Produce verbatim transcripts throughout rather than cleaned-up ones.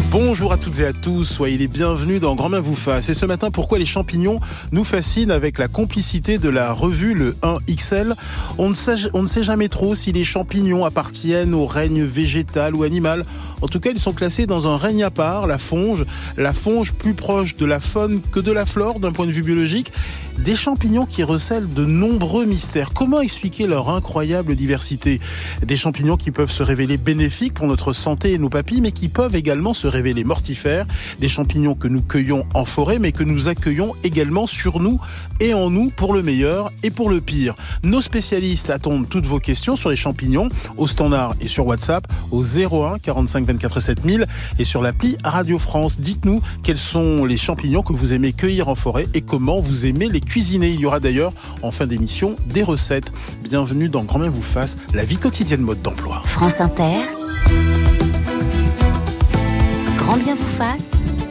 Bonjour à toutes et à tous, soyez les bienvenus dans Grand Bien vous fasse. Et ce matin, pourquoi les champignons nous fascinent avec la complicité de la revue Le un X L. On ne sait, on ne sait jamais trop si les champignons appartiennent au règne végétal ou animal. En tout cas, ils sont classés dans un règne à part, la fonge. La fonge plus proche de la faune que de la flore d'un point de vue biologique. Des champignons qui recèlent de nombreux mystères. Comment expliquer leur incroyable diversité ? Des champignons qui peuvent se révéler bénéfiques pour notre santé et nos papilles, mais qui peuvent également se révéler mortifères. Des champignons que nous cueillons en forêt, mais que nous accueillons également sur nous et en nous pour le meilleur et pour le pire. Nos spécialistes attendent toutes vos questions sur les champignons au standard et sur WhatsApp au zéro un quarante-cinq vingt-quatre sept mille et sur l'appli Radio France. Dites-nous quels sont les champignons que vous aimez cueillir en forêt et comment vous aimez les cuisiner. Il y aura d'ailleurs en fin d'émission des recettes. Bienvenue dans Grand Bien vous fasse, la vie quotidienne mode d'emploi. France Inter. Grand Bien vous fasse.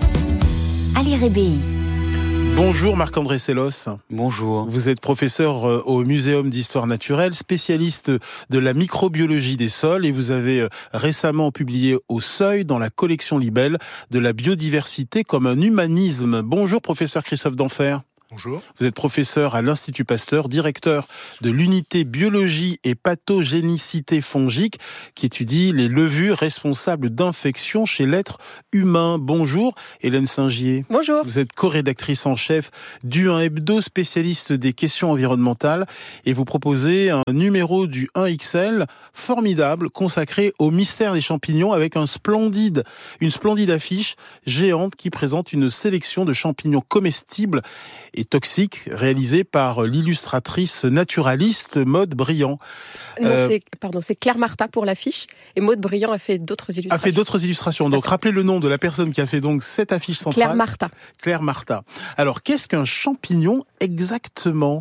Ali Rébéi. Bonjour Marc-André Sellos. Bonjour. Vous êtes professeur au Muséum d'Histoire Naturelle, spécialiste de la microbiologie des sols et vous avez récemment publié au Seuil dans la collection Libelle de la biodiversité comme un humanisme. Bonjour professeur Christophe Denfer. Bonjour. Vous êtes professeur à l'Institut Pasteur, directeur de l'unité biologie et pathogénicité fongique qui étudie les levures responsables d'infections chez l'être humain. Bonjour Hélène Saint-Gier. Bonjour. Vous êtes co-rédactrice en chef du un Hebdo, spécialiste des questions environnementales et vous proposez un numéro du un X L formidable consacré au mystère des champignons avec un splendide, une splendide affiche géante qui présente une sélection de champignons comestibles et toxique, réalisé par l'illustratrice naturaliste Maude Briand. Non, euh, c'est, pardon, c'est Claire Marta pour l'affiche, et Maude Briand a fait d'autres illustrations. A fait d'autres illustrations. Donc, rappelez le nom de la personne qui a fait donc cette affiche centrale. Claire Marta. Claire Marta. Alors, qu'est-ce qu'un champignon exactement ?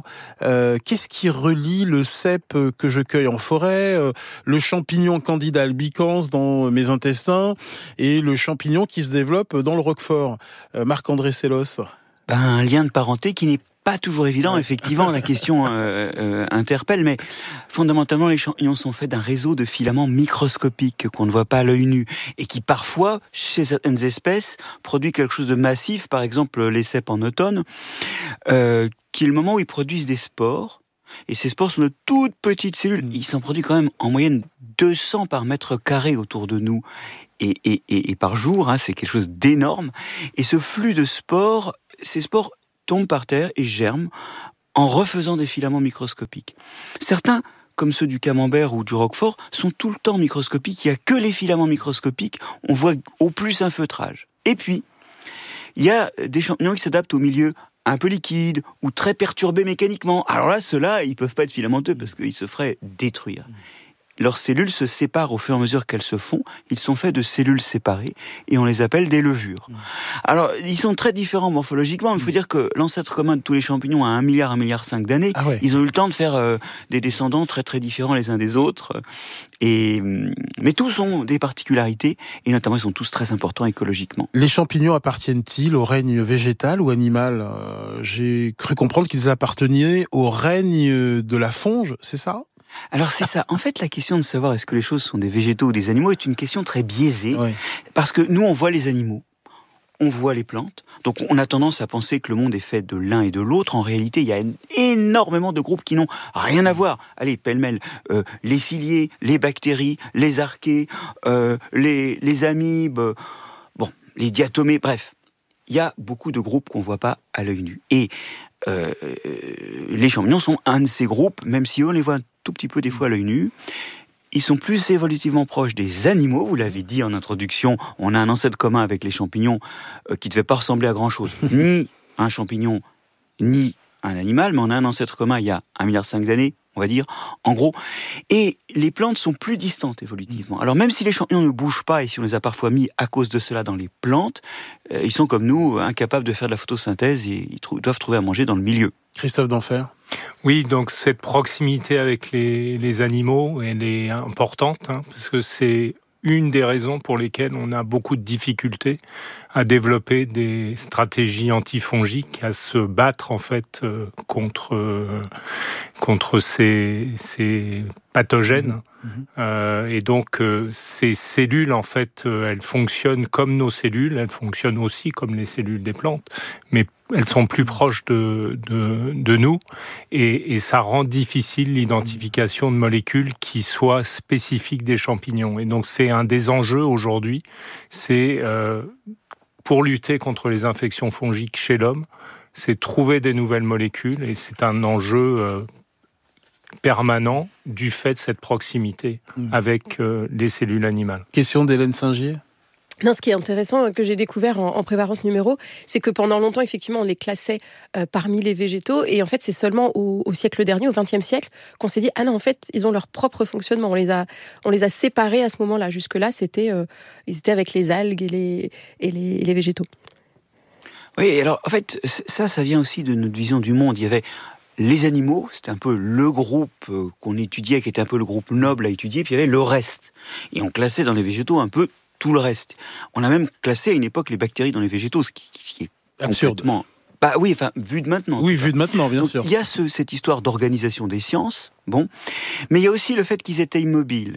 euh, Qu'est-ce qui relie le cèpe que je cueille en forêt, euh, le champignon Candida albicans dans mes intestins, et le champignon qui se développe dans le Roquefort ? euh, Marc-André Sellos. Ben, un lien de parenté qui n'est pas toujours évident, effectivement, la question euh, euh, interpelle, mais fondamentalement, les champignons sont faits d'un réseau de filaments microscopiques qu'on ne voit pas à l'œil nu, et qui parfois, chez certaines espèces, produit quelque chose de massif, par exemple les cèpes en automne, euh, qui est le moment où ils produisent des spores, et ces spores sont de toutes petites cellules. Ils s'en produisent quand même en moyenne deux cents par mètre carré autour de nous, et, et, et, et par jour, hein, c'est quelque chose d'énorme, et ce flux de spores, ces spores tombent par terre et germent en refaisant des filaments microscopiques. Certains, comme ceux du camembert ou du roquefort, sont tout le temps microscopiques. Il n'y a que les filaments microscopiques. On voit au plus un feutrage. Et puis, il y a des champignons qui s'adaptent au milieu un peu liquide ou très perturbé mécaniquement. Alors là, ceux-là, ils ne peuvent pas être filamenteux parce qu'ils se feraient détruire. Leurs cellules se séparent au fur et à mesure qu'elles se font. Ils sont faits de cellules séparées et on les appelle des levures. Alors, ils sont très différents morphologiquement, mais il faut dire que l'ancêtre commun de tous les champignons a un milliard, un milliard cinq d'années. Ah ouais. Ils ont eu le temps de faire euh, des descendants très très différents les uns des autres. Et, mais tous ont des particularités et notamment ils sont tous très importants écologiquement. Les champignons appartiennent-ils au règne végétal ou animal ? euh, J'ai cru comprendre qu'ils appartenaient au règne de la fonge, c'est ça ? Alors c'est ça. En fait, la question de savoir est-ce que les choses sont des végétaux ou des animaux est une question très biaisée. Oui. Parce que nous, on voit les animaux, on voit les plantes. Donc on a tendance à penser que le monde est fait de l'un et de l'autre. En réalité, il y a énormément de groupes qui n'ont rien à voir. Allez, pêle-mêle, euh, les ciliés, les bactéries, les archées, euh, les, les amibes, euh, bon, les diatomées, bref. Il y a beaucoup de groupes qu'on ne voit pas à l'œil nu. Et euh, les champignons sont un de ces groupes, même si on les voit un tout petit peu des fois à l'œil nu. Ils sont plus évolutivement proches des animaux, vous l'avez dit en introduction, on a un ancêtre commun avec les champignons euh, qui ne devait pas ressembler à grand-chose, ni un champignon, ni un animal, mais on a un ancêtre commun il y a un milliard cinq d'années, on va dire, en gros. Et les plantes sont plus distantes évolutivement. Alors même si les champignons ne bougent pas, et si on les a parfois mis à cause de cela dans les plantes, euh, ils sont comme nous, incapables de faire de la photosynthèse et ils trou- doivent trouver à manger dans le milieu. Christophe Denfer. Oui, donc cette proximité avec les, les animaux, elle est importante, hein, parce que c'est une des raisons pour lesquelles on a beaucoup de difficultés à développer des stratégies antifongiques, à se battre en fait euh, contre euh, contre ces, ces pathogènes Mmh. Euh, et donc, euh, ces cellules, en fait, euh, elles fonctionnent comme nos cellules, elles fonctionnent aussi comme les cellules des plantes, mais elles sont plus proches de, de, de nous, et, et ça rend difficile l'identification de molécules qui soient spécifiques des champignons. Et donc, c'est un des enjeux aujourd'hui, c'est euh, pour lutter contre les infections fongiques chez l'homme, c'est trouver des nouvelles molécules, et c'est un enjeu euh, permanent du fait de cette proximité mmh. avec euh, les cellules animales. Question d'Hélène Singier. Non, ce qui est intéressant, que j'ai découvert en, en préparant ce numéro, c'est que pendant longtemps, effectivement, on les classait euh, parmi les végétaux. Et en fait, c'est seulement au, au siècle dernier, au vingtième siècle, qu'on s'est dit, ah non, en fait, ils ont leur propre fonctionnement. On les a, on les a séparés à ce moment-là. Jusque-là, c'était, euh, ils étaient avec les algues et les, et les, et les végétaux. Oui, alors, en fait, ça, ça vient aussi de notre vision du monde. Il y avait les animaux, c'était un peu le groupe qu'on étudiait, qui était un peu le groupe noble à étudier, puis il y avait le reste. Et on classait dans les végétaux un peu tout le reste. On a même classé à une époque les bactéries dans les végétaux, ce qui, qui est absurde. Complètement... Bah oui, enfin, vu de maintenant. Oui, vu de maintenant, bien Donc, sûr. Il y a ce, cette histoire d'organisation des sciences, bon, mais il y a aussi le fait qu'ils étaient immobiles.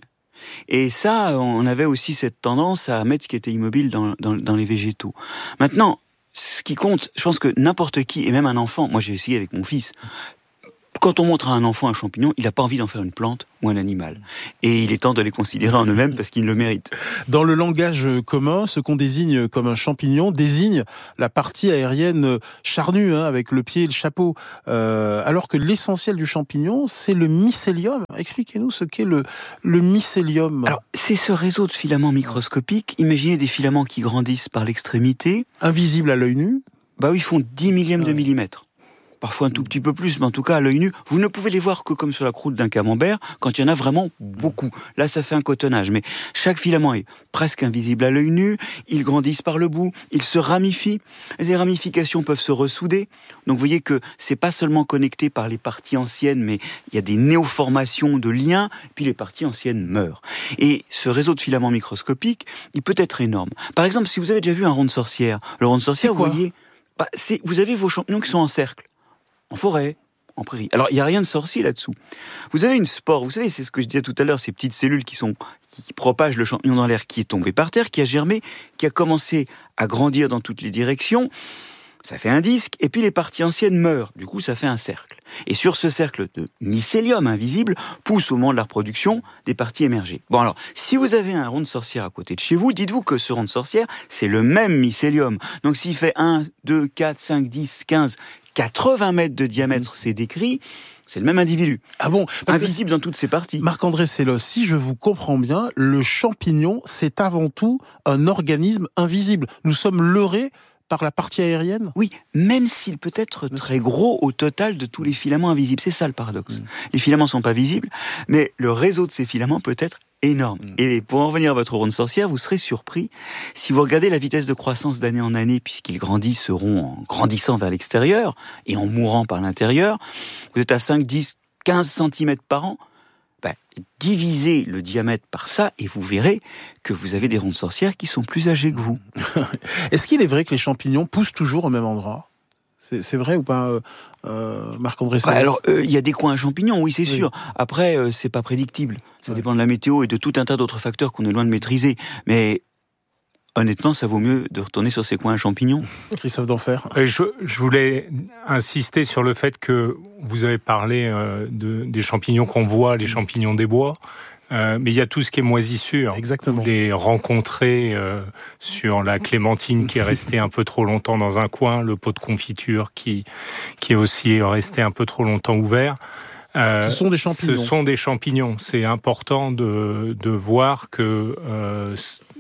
Et ça, on avait aussi cette tendance à mettre ce qui était immobile dans, dans, dans les végétaux. Maintenant, ce qui compte, je pense que n'importe qui, et même un enfant, moi j'ai essayé avec mon fils, quand on montre à un enfant un champignon, il n'a pas envie d'en faire une plante ou un animal. Et il est temps de les considérer en eux-mêmes parce qu'ils le méritent. Dans le langage commun, ce qu'on désigne comme un champignon désigne la partie aérienne charnue, hein, avec le pied et le chapeau. Euh, alors que l'essentiel du champignon, c'est le mycélium. Expliquez-nous ce qu'est le, le mycélium. Alors, c'est ce réseau de filaments microscopiques. Imaginez des filaments qui grandissent par l'extrémité. Invisibles à l'œil nu. Bah oui, ils font dix millièmes ouais. de millimètre. Parfois un tout petit peu plus, mais en tout cas à l'œil nu, vous ne pouvez les voir que comme sur la croûte d'un camembert, quand il y en a vraiment beaucoup. Là, ça fait un cotonnage, mais chaque filament est presque invisible à l'œil nu, ils grandissent par le bout, ils se ramifient, les ramifications peuvent se ressouder, donc vous voyez que c'est pas seulement connecté par les parties anciennes, mais il y a des néoformations de liens, puis les parties anciennes meurent. Et ce réseau de filaments microscopiques, il peut être énorme. Par exemple, si vous avez déjà vu un rond de sorcière, le rond de sorcière, vous voyez, bah, c'est, vous avez vos champignons qui sont en cercle. En forêt, en prairie. Alors, il n'y a rien de sorcier là-dessous. Vous avez une spore, vous savez, c'est ce que je disais tout à l'heure, ces petites cellules qui, sont, qui, qui propagent le champignon dans l'air, qui est tombé par terre, qui a germé, qui a commencé à grandir dans toutes les directions. Ça fait un disque, et puis les parties anciennes meurent. Du coup, ça fait un cercle. Et sur ce cercle de mycélium invisible, poussent au moment de la reproduction des parties émergées. Bon alors, si vous avez un rond de sorcière à côté de chez vous, dites-vous que ce rond de sorcière, c'est le même mycélium. Donc s'il fait un, deux, quatre, cinq, dix, quinze, quatre-vingts mètres de diamètre, c'est décrit, c'est le même individu. Ah bon? Parce invisible que, dans toutes ses parties. Marc-André Sellos, si je vous comprends bien, le champignon, c'est avant tout un organisme invisible. Nous sommes leurrés par la partie aérienne? Oui, même s'il peut être très gros au total de tous les filaments invisibles. C'est ça le paradoxe. Mmh. Les filaments sont pas visibles, mais le réseau de ces filaments peut être énorme. Mmh. Et pour en revenir à votre rond de sorcière, vous serez surpris si vous regardez la vitesse de croissance d'année en année, puisqu'ils grandissent, seront en grandissant vers l'extérieur et en mourant par l'intérieur. Vous êtes à cinq, dix, quinze centimètres par an. Ben, divisez le diamètre par ça et vous verrez que vous avez des ronds de sorcière qui sont plus âgés que vous. Est-ce qu'il est vrai que les champignons poussent toujours au même endroit ? C'est, c'est vrai ou pas, euh, euh, Marc-André Sellos ? Bah alors, il euh, y a des coins à champignons, oui, c'est oui. sûr. Après, euh, c'est pas prédictible. Ça ouais. dépend de la météo et de tout un tas d'autres facteurs qu'on est loin de maîtriser. Mais honnêtement, ça vaut mieux de retourner sur ces coins à champignons. Christophe d'Enfer. Je, je voulais insister sur le fait que vous avez parlé euh, de, des champignons qu'on voit, les champignons des bois. Euh, mais il y a tout ce qui est moisissure. Exactement. Vous les rencontrez euh, sur la clémentine qui est restée un peu trop longtemps dans un coin, le pot de confiture qui, qui est aussi resté un peu trop longtemps ouvert. Euh, ce sont des champignons. Ce sont des champignons. C'est important de, de voir que euh,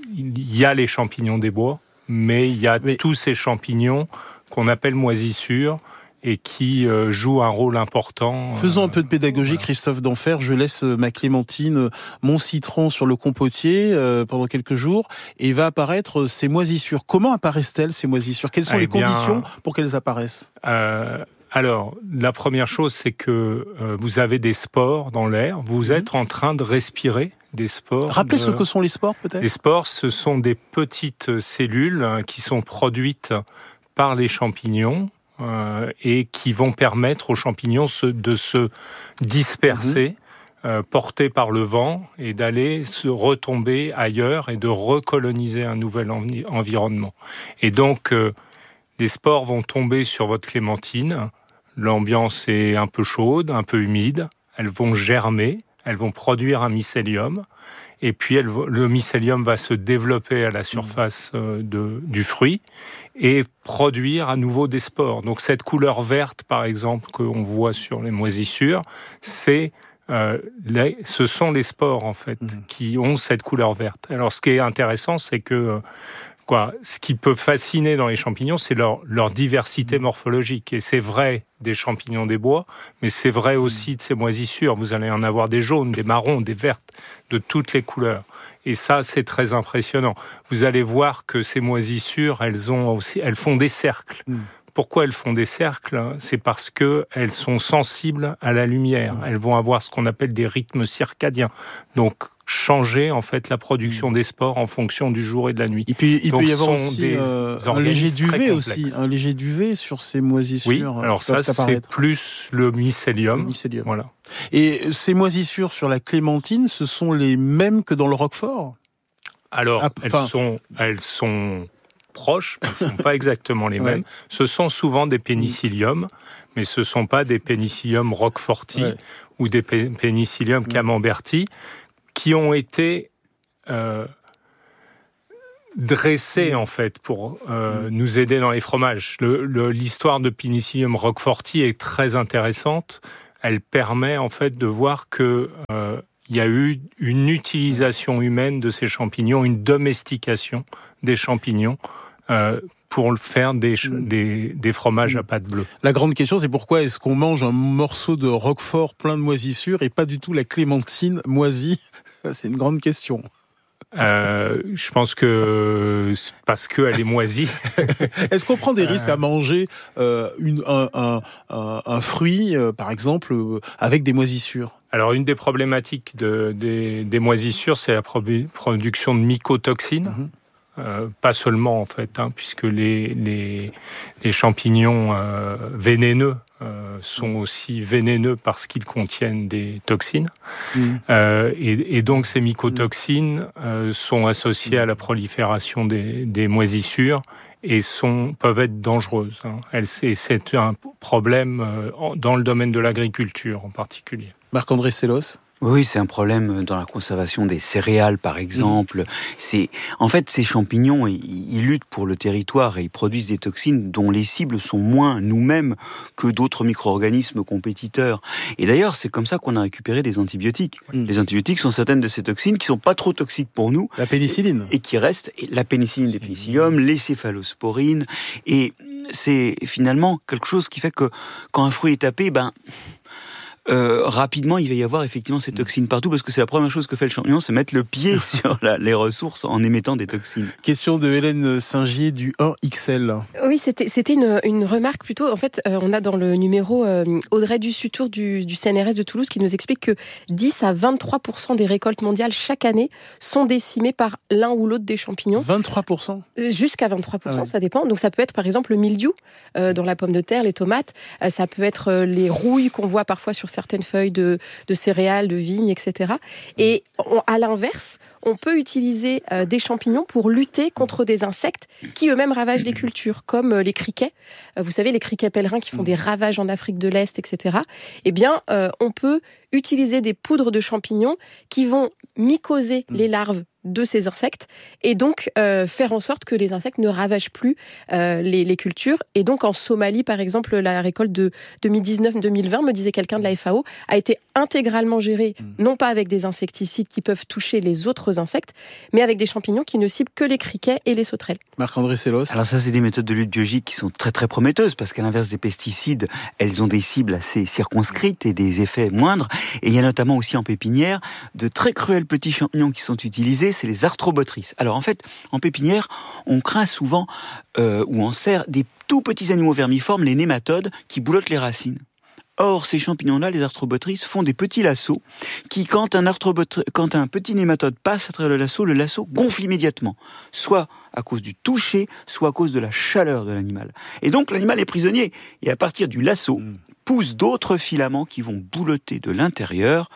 il y a les champignons des bois, mais il y a mais... tous ces champignons qu'on appelle moisissures et qui euh, jouent un rôle important. Faisons euh, un peu de pédagogie, voilà. Christophe d'Enfer. Je laisse ma clémentine, mon citron sur le compotier euh, pendant quelques jours et va apparaître ces moisissures. Comment apparaissent-elles, ces moisissures ? Quelles sont eh les bien, conditions pour qu'elles apparaissent ? euh, Alors, la première chose, c'est que euh, vous avez des spores dans l'air. Vous mmh. êtes en train de respirer des spores. Rappelez de... ce que sont les spores, peut-être ? Les spores, ce sont des petites cellules qui sont produites par les champignons euh, et qui vont permettre aux champignons se, de se disperser mmh. euh, portés par le vent et d'aller se retomber ailleurs et de recoloniser un nouvel envi- environnement. Et donc, euh, les spores vont tomber sur votre clémentine. L'ambiance est un peu chaude, un peu humide. Elles vont germer, elles vont produire un mycélium. Et puis, elle, le mycélium va se développer à la surface euh, de, du fruit et produire à nouveau des spores. Donc, cette couleur verte, par exemple, qu'on voit sur les moisissures, c'est, euh, les, ce sont les spores, en fait, mmh. qui ont cette couleur verte. Alors, ce qui est intéressant, c'est que euh, quoi, ce qui peut fasciner dans les champignons, c'est leur, leur diversité morphologique. Et c'est vrai des champignons des bois, mais c'est vrai aussi de ces moisissures. Vous allez en avoir des jaunes, des marrons, des vertes, de toutes les couleurs. Et ça, c'est très impressionnant. Vous allez voir que ces moisissures, elles, ont aussi, elles font des cercles. Mm. Pourquoi elles font des cercles ? C'est parce qu'elles sont sensibles à la lumière. Elles vont avoir ce qu'on appelle des rythmes circadiens. Donc, changer en fait la production des spores en fonction du jour et de la nuit. Et puis il Donc, peut y avoir aussi euh, un léger duvet aussi, un léger duvet sur ces moisissures. Oui, alors ça c'est plus le mycélium. Le mycélium. Voilà. Et ces moisissures sur la clémentine, ce sont les mêmes que dans le roquefort ? Alors, ah, elles sont, elles sont proches, elles ne sont pas exactement les mêmes. Ouais. Ce sont souvent des pénicilliums, mais ce ne sont pas des pénicilliums roqueforti ouais. ou des pénicilliums camemberti, qui ont été euh, dressés en fait pour euh, mmh. nous aider dans les fromages. Le, le, l'histoire de Penicillium roqueforti est très intéressante. Elle permet en fait de voir que euh, il y a eu une utilisation humaine de ces champignons, une domestication des champignons euh, pour faire des, des, des fromages à pâte bleue. La grande question, c'est pourquoi est-ce qu'on mange un morceau de roquefort plein de moisissures et pas du tout la clémentine moisie ? C'est une grande question. Euh, je pense que c'est parce qu'elle est moisie. Est-ce qu'on prend des risques à manger euh, une, un, un, un, un fruit, euh, par exemple, euh, avec des moisissures ? Alors, une des problématiques de, des, des moisissures, c'est la produ- production de mycotoxines. Mmh. Euh, pas seulement, en fait, hein, puisque les, les, les champignons euh, vénéneux euh, sont aussi vénéneux parce qu'ils contiennent des toxines. Mmh. Euh, et, et donc, ces mycotoxines euh, sont associées à la prolifération des, des moisissures et sont, peuvent être dangereuses. Hein. Elles, c'est, c'est un problème euh, dans le domaine de l'agriculture en particulier. Marc-André Sellos ? Oui, c'est un problème dans la conservation des céréales, par exemple. Mmh. C'est, en fait, ces champignons, ils, ils luttent pour le territoire et ils produisent des toxines dont les cibles sont moins nous-mêmes que d'autres micro-organismes compétiteurs. Et d'ailleurs, c'est comme ça qu'on a récupéré des antibiotiques. Mmh. Les antibiotiques sont certaines de ces toxines qui sont pas trop toxiques pour nous. La pénicilline. Et, et qui restent, et la pénicilline des pénicilliums, les céphalosporines. Et c'est finalement quelque chose qui fait que quand un fruit est tapé, ben... Euh, rapidement, il va y avoir effectivement ces toxines partout, parce que c'est la première chose que fait le champignon, c'est mettre le pied sur la, les ressources en émettant des toxines. Question de Hélène Singier du un X L. Oui, c'était, c'était une, une remarque plutôt. En fait, euh, on a dans le numéro euh, Audrey Dussutour du, du C N R S de Toulouse qui nous explique que dix à vingt-trois pour cent des récoltes mondiales chaque année sont décimées par l'un ou l'autre des champignons. vingt-trois pour cent Jusqu'à vingt-trois pour cent, ah ouais. Ça dépend. Donc ça peut être par exemple le mildiou euh, dans la pomme de terre, les tomates. Euh, ça peut être euh, les rouilles qu'on voit parfois sur certaines feuilles de, de céréales, de vignes, et cetera. Et on, à l'inverse, on peut utiliser euh, des champignons pour lutter contre des insectes qui eux-mêmes ravagent les cultures, comme euh, les criquets. Euh, vous savez, les criquets pèlerins qui font des ravages en Afrique de l'Est, et cetera. Eh bien, euh, on peut utiliser des poudres de champignons qui vont mycoser les larves de ces insectes et donc euh, faire en sorte que les insectes ne ravagent plus euh, les, les cultures. Et donc en Somalie, par exemple, la récolte de deux mille dix-neuf deux mille vingt, me disait quelqu'un de la F A O, a été intégralement gérée, non pas avec des insecticides qui peuvent toucher les autres insectes, mais avec des champignons qui ne ciblent que les criquets et les sauterelles. Marc-André Sellos. Alors ça, c'est des méthodes de lutte biologique qui sont très très prometteuses, parce qu'à l'inverse des pesticides, elles ont des cibles assez circonscrites et des effets moindres. Et il y a notamment aussi en pépinière de très cruels petits champignons qui sont utilisés, c'est les arthrobotrices. Alors en fait, en pépinière, on craint souvent, euh, ou on serre des tout petits animaux vermiformes, les nématodes, qui boulottent les racines. Or, ces champignons-là, les arthrobotrices, font des petits lassos qui, quand un, arthrobotri- quand un petit nématode passe à travers le lasso, le lasso gonfle immédiatement, soit à cause du toucher, soit à cause de la chaleur de l'animal. Et donc, l'animal est prisonnier. Et à partir du lasso, poussent d'autres filaments qui vont boulotter de l'intérieur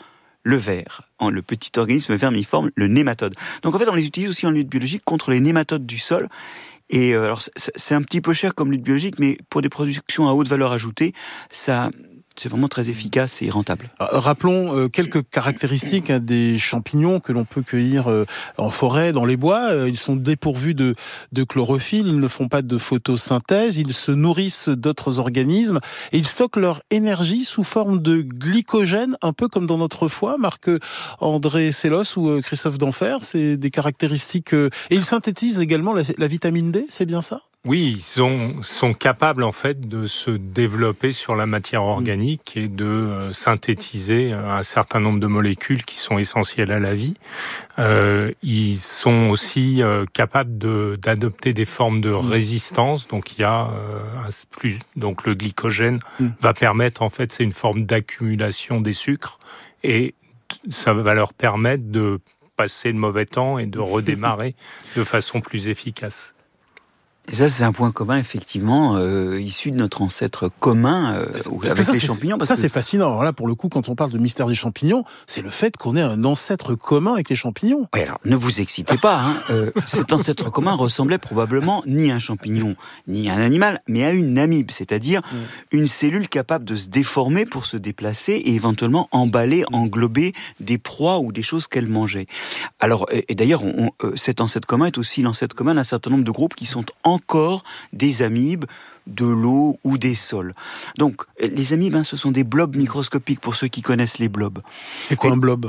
le ver, le petit organisme vermiforme, le nématode. Donc en fait, on les utilise aussi en lutte biologique contre les nématodes du sol. Et euh, alors c'est un petit peu cher comme lutte biologique, mais pour des productions à haute valeur ajoutée, ça... c'est vraiment très efficace et rentable. Rappelons euh, quelques caractéristiques hein, des champignons que l'on peut cueillir euh, en forêt, dans les bois. Euh, ils sont dépourvus de, de chlorophylle, ils ne font pas de photosynthèse, ils se nourrissent d'autres organismes et ils stockent leur énergie sous forme de glycogène, un peu comme dans notre foie, Marc-André Sellos ou euh, Christophe Denfer. C'est des caractéristiques... Euh, et ils synthétisent également la, la vitamine D, c'est bien ça ? Oui, ils sont, sont capables en fait de se développer sur la matière organique et de euh, synthétiser un certain nombre de molécules qui sont essentielles à la vie. Euh, ils sont aussi euh, capables de, d'adopter des formes de résistance. Donc il y a euh, un, plus donc le glycogène mm. va permettre en fait c'est une forme d'accumulation des sucres et ça va leur permettre de passer le mauvais temps et de redémarrer de façon plus efficace. Et ça, c'est un point commun, effectivement, euh, issu de notre ancêtre commun euh, parce avec ça, les c'est, champignons. Parce ça, que... c'est fascinant. Alors là, pour le coup, quand on parle de mystère des champignons, c'est le fait qu'on ait un ancêtre commun avec les champignons. Oui, alors, ne vous excitez pas. Hein. Euh, cet ancêtre commun ressemblait probablement ni à un champignon, ni à un animal, mais à une amibe, c'est-à-dire mmh. une cellule capable de se déformer pour se déplacer et éventuellement emballer, englober des proies ou des choses qu'elle mangeait. Alors, et, et d'ailleurs, on, on, cet ancêtre commun est aussi l'ancêtre commun d'un certain nombre de groupes qui sont en encore des amibes, de l'eau ou des sols. Donc, les amibes, hein, ce sont des blobs microscopiques pour ceux qui connaissent les blobs. C'est quoi Et un blob ?